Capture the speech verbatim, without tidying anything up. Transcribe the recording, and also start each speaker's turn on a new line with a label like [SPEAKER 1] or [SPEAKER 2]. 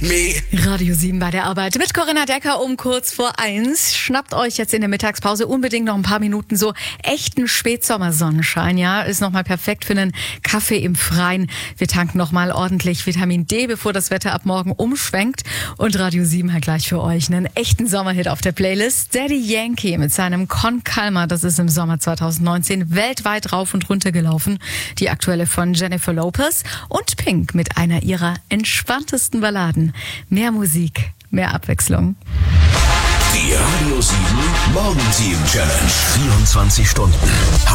[SPEAKER 1] Me.
[SPEAKER 2] Radio sieben bei der Arbeit mit Corinna Decker um kurz vor eins. Schnappt euch jetzt in der Mittagspause unbedingt noch ein paar Minuten so echten Spätsommersonnenschein. Ja, ist nochmal perfekt für einen Kaffee im Freien. Wir tanken nochmal ordentlich Vitamin D, bevor das Wetter ab morgen umschwenkt. Und Radio sieben hat gleich für euch einen echten Sommerhit auf der Playlist. Daddy Yankee mit seinem Con Calma. Das ist im Sommer zwanzig neunzehn weltweit rauf und runter gelaufen. Die aktuelle von Jennifer Lopez und Pink mit einer ihrer entspanntesten Balladen. Mehr Musik, mehr Abwechslung.
[SPEAKER 1] Die Radio sieben Morgenteam Challenge. vierundzwanzig Stunden.